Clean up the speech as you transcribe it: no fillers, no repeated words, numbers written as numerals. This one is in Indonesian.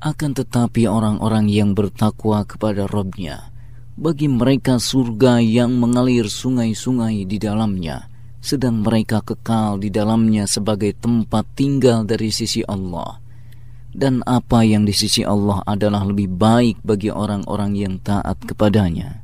Akan tetapi orang-orang yang bertakwa kepada Rabb-Nya, bagi mereka surga yang mengalir sungai-sungai di dalamnya, sedang mereka kekal di dalamnya sebagai tempat tinggal dari sisi Allah. Dan apa yang di sisi Allah adalah lebih baik bagi orang-orang yang taat kepadanya.